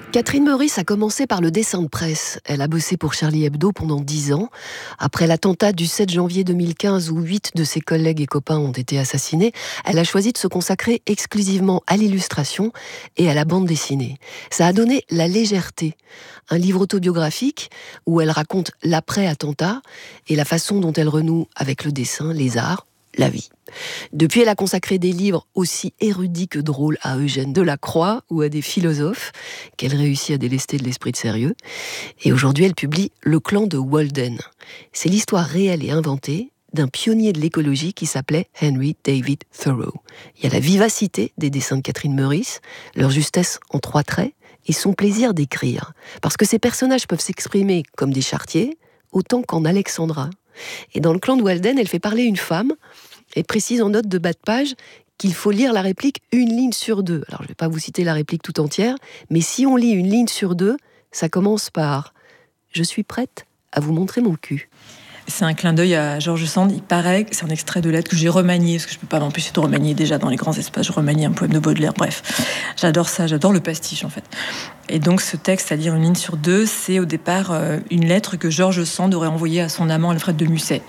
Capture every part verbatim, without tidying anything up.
Catherine Meurice a commencé par le dessin de presse. Elle a bossé pour Charlie Hebdo pendant dix ans. Après l'attentat du sept janvier deux mille quinze où huit de ses collègues et copains ont été assassinés, elle a choisi de se consacrer exclusivement à l'illustration et à la bande dessinée. Ça a donné La Légèreté, un livre autobiographique où elle raconte l'après-attentat et la façon dont elle renoue avec le dessin, les arts, la vie. Depuis, elle a consacré des livres aussi érudits que drôles à Eugène Delacroix ou à des philosophes qu'elle réussit à délester de l'esprit de sérieux. Et aujourd'hui, elle publie Le clan de Walden. C'est l'histoire réelle et inventée d'un pionnier de l'écologie qui s'appelait Henry David Thoreau. Il y a la vivacité des dessins de Catherine Meurice, leur justesse en trois traits et son plaisir d'écrire. Parce que ces personnages peuvent s'exprimer comme des charretiers, autant qu'en alexandrin. Et dans Le clan de Walden, elle fait parler une femme et précise en note de bas de page qu'il faut lire la réplique une ligne sur deux. Alors, je ne vais pas vous citer la réplique tout entière, mais si on lit une ligne sur deux, ça commence par « Je suis prête à vous montrer mon cul ». C'est un clin d'œil à George Sand. Il paraît que c'est un extrait de lettre que j'ai remanié, parce que je ne peux pas m'empêcher de remanier déjà dans les grands espaces. Je remanie un poème de Baudelaire. Bref, j'adore ça, j'adore le pastiche en fait. Et donc ce texte, à lire une ligne sur deux, c'est au départ une lettre que George Sand aurait envoyée à son amant Alfred de Musset.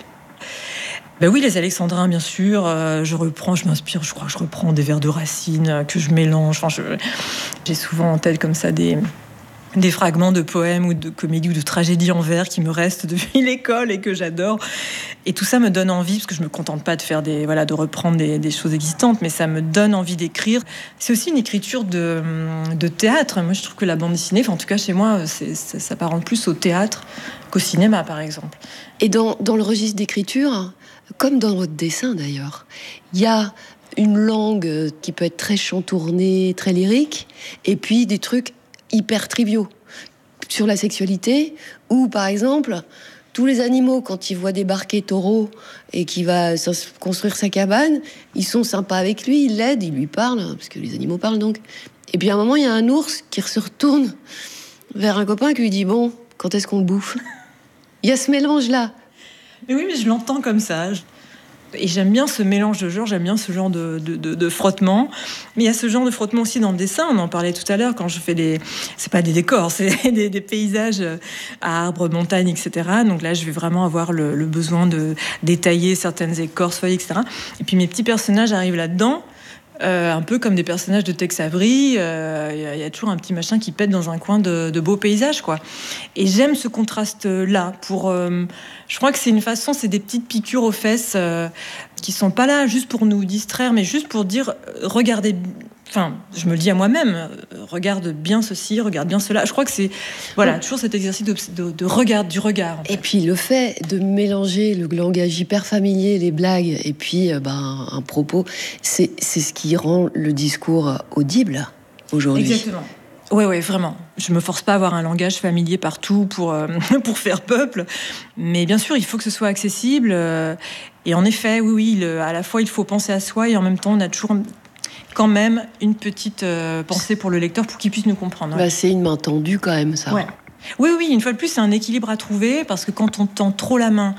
Ben oui, les alexandrins, bien sûr. Euh, je reprends, je m'inspire, je crois que je reprends des vers de Racine euh, que je mélange. Enfin, je, j'ai souvent en tête comme ça des, des fragments de poèmes ou de comédies ou de tragédies en vers qui me restent depuis l'école et que j'adore. Et tout ça me donne envie, parce que je me contente pas de faire des, voilà, de reprendre des, des choses existantes, mais ça me donne envie d'écrire. C'est aussi une écriture de, de théâtre. Moi, je trouve que la bande dessinée, enfin, en tout cas chez moi, c'est, ça s'apparente plus au théâtre qu'au cinéma, par exemple. Et dans, dans le registre d'écriture, comme dans votre dessin d'ailleurs, il y a une langue qui peut être très chantournée, très lyrique, et puis des trucs hyper triviaux sur la sexualité, ou par exemple, tous les animaux, quand ils voient débarquer Taureau et qu'il va construire sa cabane, ils sont sympas avec lui, ils l'aident, ils lui parlent, parce que les animaux parlent donc. Et puis à un moment, il y a un ours qui se retourne vers un copain qui lui dit « Bon, quand est-ce qu'on le bouffe ?» Il y a ce mélange-là. Mais oui, mais je l'entends comme ça. Et j'aime bien ce mélange de genres, j'aime bien ce genre de, de, de, de frottement. Mais il y a ce genre de frottement aussi dans le dessin. On en parlait tout à l'heure quand je fais des... C'est pas des décors, c'est des, des paysages, arbres, montagnes, et cetera. Donc là, je vais vraiment avoir le, le besoin de détailler certaines écorces, feuilles, et cetera. Et puis mes petits personnages arrivent là-dedans. Euh, un peu comme des personnages de Tex Avery, il euh, y, y a toujours un petit machin qui pète dans un coin de, de beaux paysages, quoi. Et j'aime ce contraste-là. Pour, euh, je crois que c'est une façon, c'est des petites piqûres aux fesses euh, qui sont pas là juste pour nous distraire, mais juste pour dire, euh, regardez. Enfin, je me le dis à moi-même, euh, regarde bien ceci, regarde bien cela. Je crois que c'est, voilà, toujours cet exercice de, de, de regard, du regard. En fait. Et puis le fait de mélanger le langage hyper familier, les blagues, et puis euh, ben, un propos, c'est, c'est ce qui rend le discours audible aujourd'hui. Exactement. Oui, oui, vraiment. Je me force pas à avoir un langage familier partout pour, euh, pour faire peuple. Mais bien sûr, il faut que ce soit accessible. Euh, et en effet, oui, oui, le, à la fois, il faut penser à soi et en même temps, on a toujours quand même une petite euh, pensée pour le lecteur pour qu'il puisse nous comprendre. Ouais. Bah, c'est une main tendue quand même, ça. Ouais. Oui, oui, une fois de plus, c'est un équilibre à trouver parce que quand on tend trop la main,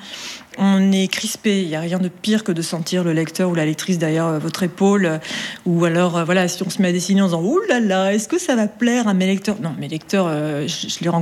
on est crispé. Il n'y a rien de pire que de sentir le lecteur ou la lectrice derrière votre épaule. Ou alors, voilà, si on se met à dessiner en disant « Ouh là là, est-ce que ça va plaire à mes lecteurs ?» Non, mes lecteurs, euh, je, je les rencontre